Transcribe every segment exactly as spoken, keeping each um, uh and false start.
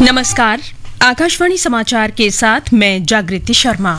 नमस्कार, आकाशवाणी समाचार के साथ मैं जागृति शर्मा।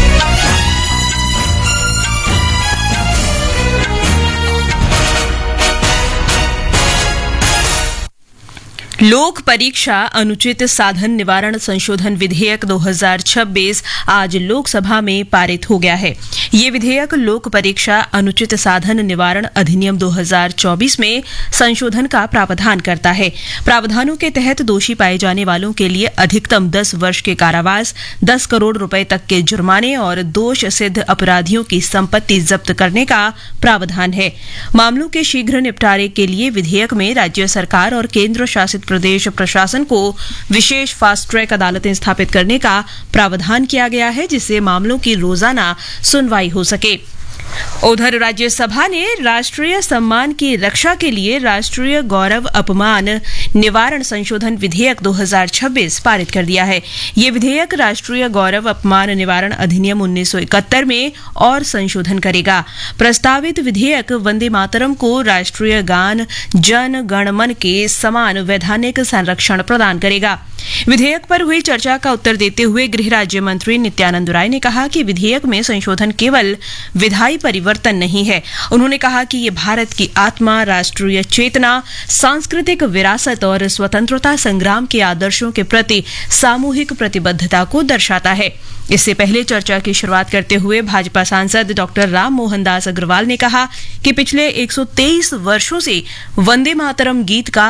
लोक परीक्षा अनुचित साधन निवारण संशोधन विधेयक दो हज़ार छब्बीस आज लोकसभा में पारित हो गया है। ये विधेयक लोक परीक्षा अनुचित साधन निवारण अधिनियम दो हज़ार चौबीस में संशोधन का प्रावधान करता है। प्रावधानों के तहत दोषी पाए जाने वालों के लिए अधिकतम दस वर्ष के कारावास, दस करोड़ रुपए तक के जुर्माने और दोष सिद्ध अपराधियों की संपत्ति जब्त करने का प्रावधान है। मामलों के शीघ्र निपटारे के लिए विधेयक में राज्य सरकार और केंद्र शासित प्रदेश प्रशासन को विशेष फास्ट ट्रैक अदालतें स्थापित करने का प्रावधान किया गया है, जिससे मामलों की रोजाना सुनवाई हो सके। उधर राज्यसभा ने राष्ट्रीय सम्मान की रक्षा के लिए राष्ट्रीय गौरव अपमान निवारण संशोधन विधेयक दो हज़ार छब्बीस पारित कर दिया है। ये विधेयक राष्ट्रीय गौरव अपमान निवारण अधिनियम उन्नीस सौ इकहत्तर में और संशोधन करेगा। प्रस्तावित विधेयक वंदे मातरम को राष्ट्रीय गान जन गण मन के समान वैधानिक संरक्षण प्रदान करेगा। विधेयक पर हुई चर्चा का उत्तर देते हुए गृह राज्य मंत्री नित्यानंद राय ने कहा कि विधेयक में संशोधन केवल विधायी परिवर्तन नहीं है। उन्होंने कहा कि ये भारत की आत्मा, राष्ट्रीय चेतना, सांस्कृतिक विरासत और स्वतंत्रता संग्राम के आदर्शों के प्रति सामूहिक प्रतिबद्धता को दर्शाता है। इससे पहले चर्चा की शुरुआत करते हुए भाजपा सांसद डॉक्टर राम मोहन दास अग्रवाल ने कहा कि पिछले एक सौ तेईस वर्षों से वंदे मातरम गीत का